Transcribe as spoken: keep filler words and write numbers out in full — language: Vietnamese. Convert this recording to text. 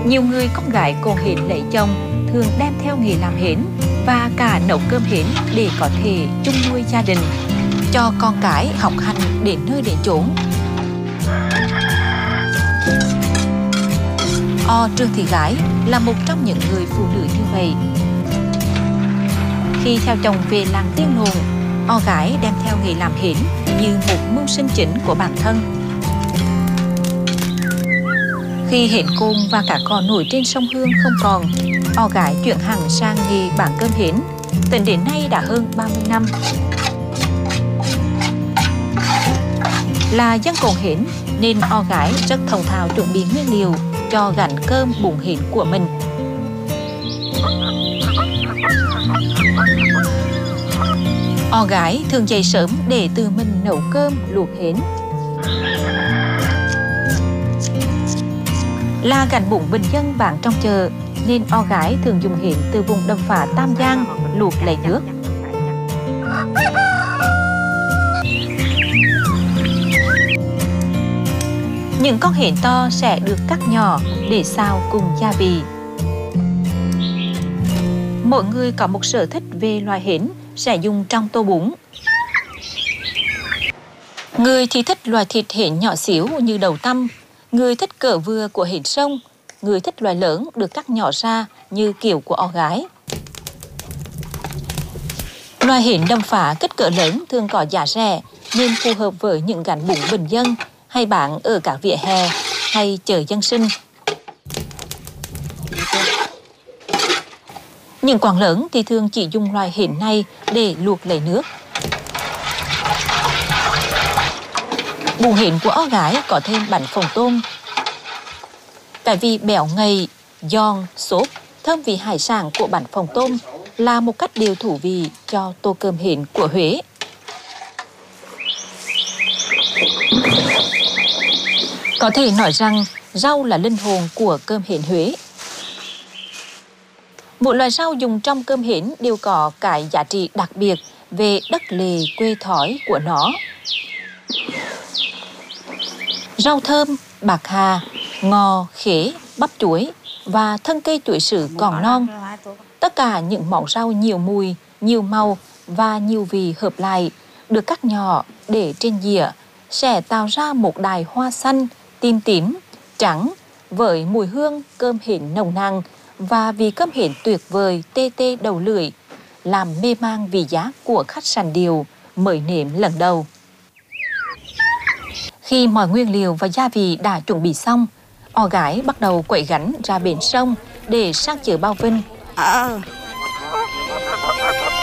Nhiều người con gái cô hến lấy chồng thường đem theo nghề làm hến và cả nấu cơm hến để có thể chung nuôi gia đình, cho con cái học hành đến nơi đến chốn. O Trương Thị Gái là một trong những người phụ nữ như vậy. Khi theo chồng về làng Tiên Nùng, O Gái đem theo nghề làm hến như một mưu sinh chính của bản thân. Khi hến côn và cả cò nổi trên sông Hương không còn, O Gái chuyển hẳn sang nghề bán cơm hến, tính đến nay đã hơn ba mươi năm. Là dân cồn hến nên O Gái rất thông thạo chuẩn bị nguyên liệu cho gánh cơm bún hến của mình. O Gái thường dậy sớm để tự mình nấu cơm luộc hến. Là gánh bún bình dân bán trong chợ nên O Gái thường dùng hến từ vùng đầm phá Tam Giang luộc lấy nước. Những con hến to sẽ được cắt nhỏ để xào cùng gia vị. Mỗi người có một sở thích về loài hến sẽ dùng trong tô bún. Người thì thích loài thịt hến nhỏ xíu như đầu tăm, người thích cỡ vừa của hến sông, người thích loài lớn được cắt nhỏ ra như kiểu của O Gái. Loài hến đầm phá kích cỡ lớn thường có giá rẻ nên phù hợp với những gánh bún bình dân hay bán ở các vỉa hè hay chợ dân sinh. Những quán lớn thì thường chỉ dùng loài hến này để luộc lấy nước. Bún hến của O Gái có thêm bánh phồng tôm. Cái vị béo ngậy, giòn, xốp, thơm vị hải sản của bánh phồng tôm là một cách điều thú vị cho tô cơm hến của Huế. Có thể nói rằng rau là linh hồn của cơm hến Huế. Mỗi loại rau dùng trong cơm hến đều có cái giá trị đặc biệt về đất lề quê thói của nó. Rau thơm, bạc hà, ngò, khế, bắp chuối và thân cây chuối sứ còn non. Tất cả những món rau nhiều mùi, nhiều màu và nhiều vị hợp lại được cắt nhỏ để trên dĩa sẽ tạo ra một đài hoa xanh, tím tím, trắng với mùi hương cơm hến nồng nàn và vị cơm hến tuyệt vời tê tê đầu lưỡi, làm mê man vị giác của khách sành điệu mới nếm lần đầu. Khi mọi nguyên liệu và gia vị đã chuẩn bị xong, O Gái bắt đầu quậy gánh ra bến sông để sang chợ Bao Vinh.